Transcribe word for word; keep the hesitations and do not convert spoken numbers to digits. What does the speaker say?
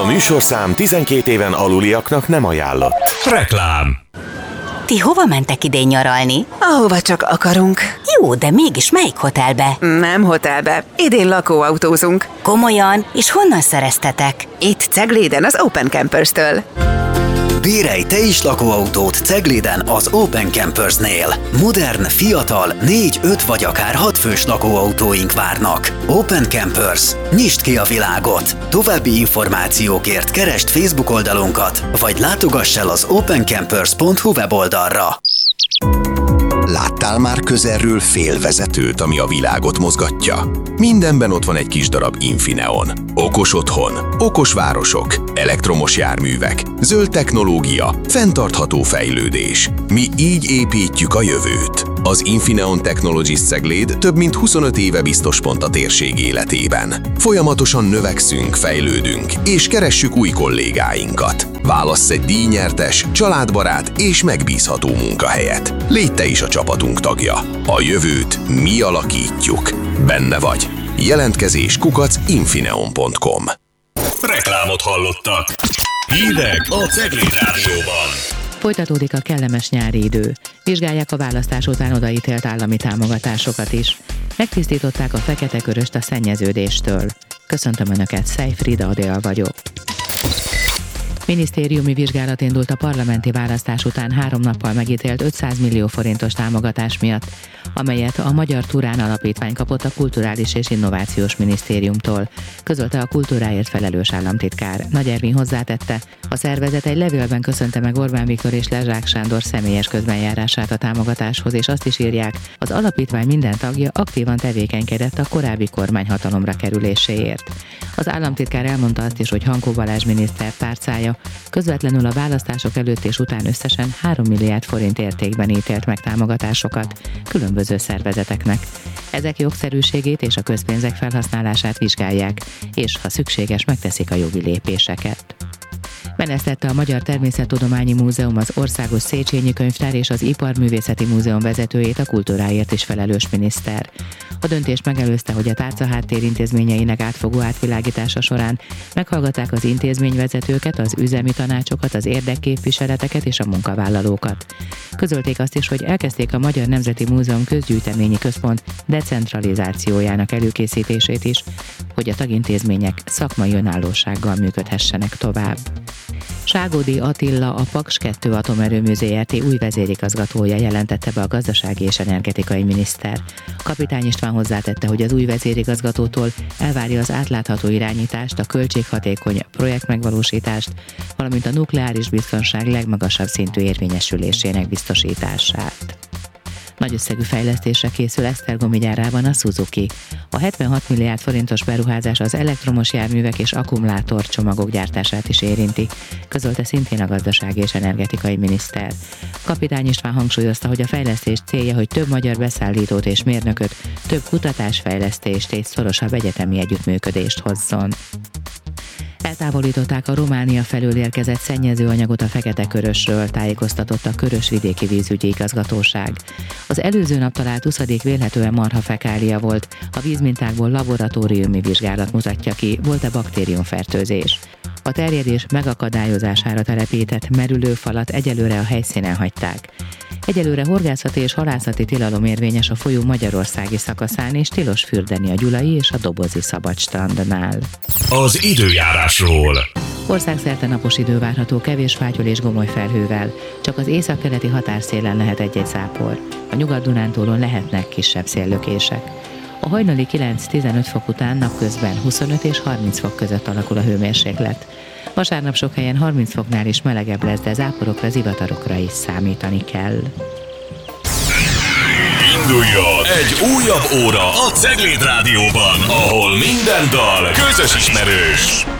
műsorszám tizenkét éven aluliaknak nem ajánlott. Reklám. Ti hova mentek idén nyaralni? Ahova csak akarunk. Jó, de mégis melyik hotelbe? Nem hotelbe. Idén lakóautózunk. Komolyan? És honnan szereztetek? Itt Cegléden az Open Campers-től. Bérelj te is lakóautót Cegléden az Open Campers-nél. Modern, fiatal, négy, öt vagy akár hat fős lakóautóink várnak. Open Campers. Nyisd ki a világot! További információkért keresd Facebook oldalunkat, vagy látogass el az opencampers pont hu weboldalra. Láttál már közelről félvezetőt, ami a világot mozgatja? Mindenben ott van egy kis darab Infineon. Okos otthon, okos városok, elektromos járművek, zöld technológia, fenntartható fejlődés. Mi így építjük a jövőt. Az Infineon Technologies Cegléd több mint huszonöt éve biztos pont a térség életében. Folyamatosan növekszünk, fejlődünk, és keressük új kollégáinkat. Válassz egy díjnyertes, családbarát és megbízható munkahelyet. Légy te is a csapatunk tagja. A jövőt mi alakítjuk. Benne vagy. Jelentkezés kukac infineon pont com. Reklámot hallottak. Hírek a Cegléd Rádióban. Folytatódik a kellemes nyári idő. Vizsgálják a választás után odaítélt állami támogatásokat is. Megtisztították a fekete köröst a szennyeződéstől. Köszöntöm Önöket, Szej Frida Adél vagyok. Minisztériumi vizsgálat indult a parlamenti választás után három nappal megítélt ötszáz millió forintos támogatás miatt, amelyet a Magyar Turán Alapítvány kapott a Kulturális és Innovációs Minisztériumtól, közölte a kultúráért felelős államtitkár. Nagy Ervin hozzátette, a szervezet egy levélben köszönte meg Orbán Viktor és Lezsák Sándor személyes közbenjárását a támogatáshoz, és azt is írják, az alapítvány minden tagja aktívan tevékenykedett a korábbi kormány hatalomra kerüléséért. Az államtitkár elmondta azt is, hogy Hankó Balázs miniszter tárcája közvetlenül a választások előtt és után összesen három milliárd forint értékben ítélt meg támogatásokat különböző szervezeteknek. Ezek jogszerűségét és a közpénzek felhasználását vizsgálják, és ha szükséges, megteszik a jogi lépéseket. Menesztette a Magyar Természettudományi Múzeum, az Országos Széchenyi Könyvtár és az Iparművészeti Múzeum vezetőjét, a kultúráért is felelős miniszter. A döntés megelőzte, hogy a tárca háttér intézményeinek átfogó átvilágítása során meghallgatták az intézményvezetőket, az üzemi tanácsokat, az érdekképviseleteket és a munkavállalókat. Közölték azt is, hogy elkezdték a Magyar Nemzeti Múzeum Közgyűjteményi Központ decentralizációjának előkészítését is, hogy a tagintézmények szakmai önállósággal működhessenek tovább. Ságódi Attila, a Paks kettő Atomerőmű zé er té új vezérigazgatója, jelentette be a gazdasági és energetikai miniszter. Kapitány István hozzátette, hogy az új vezérigazgatótól elvárja az átlátható irányítást, a költséghatékony projektmegvalósítást, valamint a nukleáris biztonság legmagasabb szintű érvényesülésének biztosítását. Nagy összegű fejlesztésre készül Esztergomi gyárában a Suzuki. A hetvenhat milliárd forintos beruházás az elektromos járművek és akkumulátorcsomagok gyártását is érinti, közölte szintén a gazdasági és energetikai miniszter. Kapitány István hangsúlyozta, hogy a fejlesztés célja, hogy több magyar beszállítót és mérnököt, több kutatásfejlesztést és szorosabb egyetemi együttműködést hozzon. Eltávolították a Románia felől érkezett szennyezőanyagot a Fekete-Körösről, tájékoztatott a Körös-vidéki vízügyi igazgatóság. Az előző nap talált uszadék vélhetően marhafekália volt, a vízmintákból laboratóriumi vizsgálat mutatja ki, volt-e baktériumfertőzés. A terjedés megakadályozására telepített merülőfalat egyelőre a helyszínen hagyták. Egyelőre horgászati és halászati tilalom érvényes a folyó magyarországi szakaszán, és tilos fürdeni a Gyulai és a Dobozi szabadstrandnál. Az időjárásról. Országszerte napos idő várható, kevés fátyol és gomoly felhővel, csak az északkeleti határszélen lehet egy-egy zápor. A Nyugat-Dunántúlon lehetnek kisebb széllökések. A hajnali kilenc-tizenöt fok után napközben huszonöt és harminc fok között alakul a hőmérséklet. Vasárnap sok helyen harminc foknál is melegebb lesz, de záporokra, zivatarokra is számítani kell. Induljon egy újabb óra a Cegléd Rádióban, ahol minden dal közös ismerős.